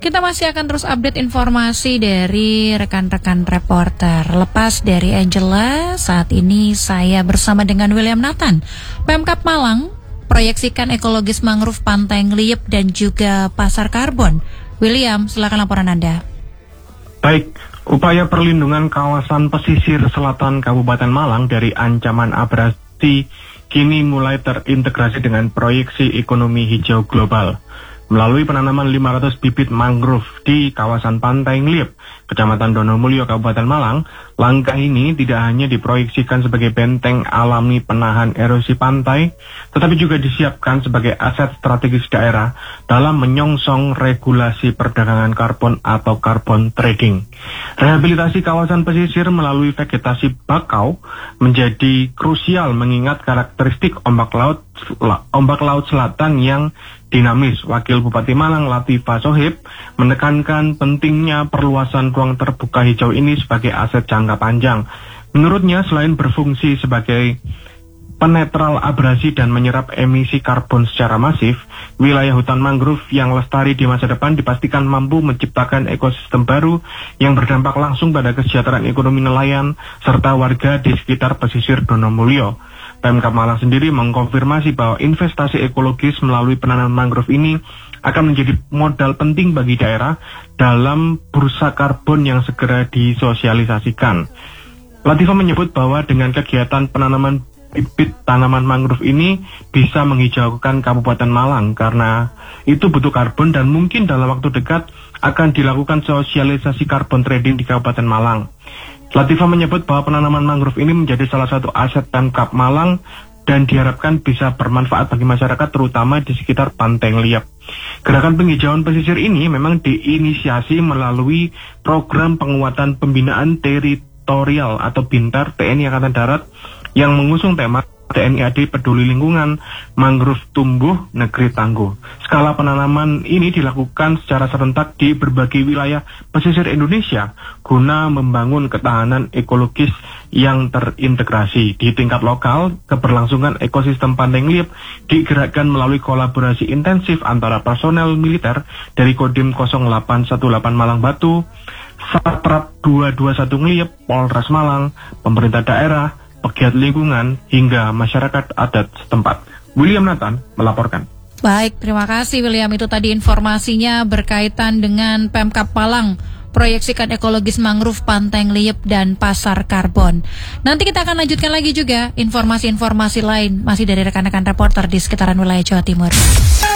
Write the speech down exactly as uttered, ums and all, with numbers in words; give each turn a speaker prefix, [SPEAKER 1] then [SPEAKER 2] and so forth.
[SPEAKER 1] kita masih akan terus update informasi dari rekan-rekan reporter. Lepas dari Angela, saat ini saya bersama dengan William Nathan, Pemkab Malang, proyeksikan ekologis mangrove Pantai Ngliep dan juga pasar karbon. William, silakan laporan Anda.
[SPEAKER 2] Baik, upaya perlindungan kawasan pesisir selatan Kabupaten Malang dari ancaman abrasi kini mulai terintegrasi dengan proyeksi ekonomi hijau global. Melalui penanaman lima ratus bibit mangrove di kawasan Pantai Ngliep, Kecamatan Donomulyo, Kabupaten Malang, langkah ini tidak hanya diproyeksikan sebagai benteng alami penahan erosi pantai, tetapi juga disiapkan sebagai aset strategis daerah dalam menyongsong regulasi perdagangan karbon atau carbon trading. Rehabilitasi kawasan pesisir melalui vegetasi bakau menjadi krusial mengingat karakteristik ombak laut ombak laut selatan yang dinamis. Wakil Bupati Malang Latifah Sohib menekankan pentingnya perluasan ruang terbuka hijau ini sebagai aset jangka panjang. Menurutnya, selain berfungsi sebagai penetral abrasi dan menyerap emisi karbon secara masif, wilayah hutan mangrove yang lestari di masa depan dipastikan mampu menciptakan ekosistem baru yang berdampak langsung pada kesejahteraan ekonomi nelayan serta warga di sekitar pesisir Donomulyo. Pemkab Malang sendiri mengkonfirmasi bahwa investasi ekologis melalui penanaman mangrove ini akan menjadi modal penting bagi daerah dalam bursa karbon yang segera disosialisasikan. Latifah menyebut bahwa dengan kegiatan penanaman bibit tanaman mangrove ini bisa menghijaukan Kabupaten Malang karena itu butuh karbon dan mungkin dalam waktu dekat akan dilakukan sosialisasi karbon trading di Kabupaten Malang. Latifah menyebut bahwa penanaman mangrove ini menjadi salah satu aset Pemkab Malang dan diharapkan bisa bermanfaat bagi masyarakat terutama di sekitar Pantai Ngliep. Gerakan penghijauan pesisir ini memang diinisiasi melalui program penguatan pembinaan teritorial atau BINTER T N I Angkatan Darat yang mengusung tema T N I A D Peduli Lingkungan, Mangrove Tumbuh, Negeri Tangguh. Skala penanaman ini dilakukan secara serentak di berbagai wilayah pesisir Indonesia guna membangun ketahanan ekologis yang terintegrasi. Di tingkat lokal, keberlangsungan ekosistem Pantai Ngliep digerakkan melalui kolaborasi intensif antara personel militer dari Kodim nol delapan satu delapan Malang Batu, Satrap dua dua satu Ngliep, Polres Malang, pemerintah daerah, pegiat lingkungan, hingga masyarakat adat setempat. William Nathan melaporkan.
[SPEAKER 1] Baik, terima kasih William. Itu tadi informasinya berkaitan dengan Pemkab Malang, proyeksikan ekologis mangrove Pantai Ngliep dan pasar karbon. Nanti kita akan lanjutkan lagi juga informasi-informasi lain masih dari rekan-rekan reporter di sekitaran wilayah Jawa Timur.